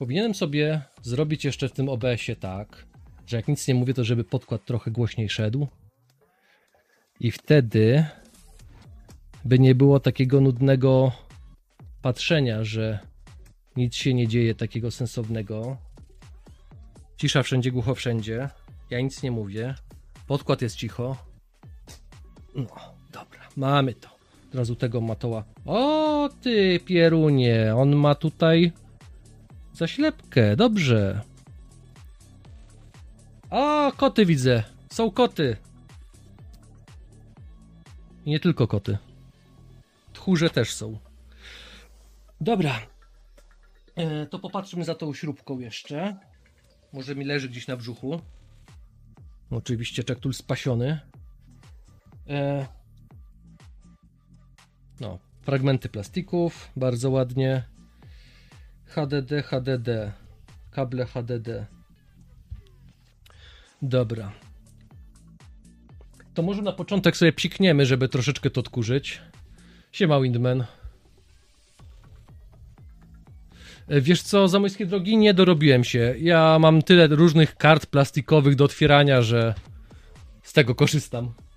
Powinienem sobie zrobić jeszcze w tym OBS-ie tak, że jak nic nie mówię, to żeby podkład trochę głośniej szedł. I wtedy by nie było takiego nudnego patrzenia, że nic się nie dzieje takiego sensownego. Cisza wszędzie, głucho wszędzie. Ja nic nie mówię. Podkład jest cicho. No, dobra, mamy to. Od razu tego matoła. O ty pierunie, on ma tutaj zaślepkę, dobrze. O, koty widzę. Są koty. I nie tylko koty. Tchórze też są. Dobra. To popatrzmy za tą śrubką jeszcze. Może mi leży gdzieś na brzuchu. Oczywiście czektul spasiony. No, fragmenty plastików. Bardzo ładnie. HDD, HDD. Kable HDD. Dobra. To może na początek sobie psikniemy, żeby troszeczkę to odkurzyć. Siema Windman. Wiesz co, Zamojskie drogi, nie dorobiłem się. Ja mam tyle różnych kart plastikowych do otwierania, że z tego korzystam.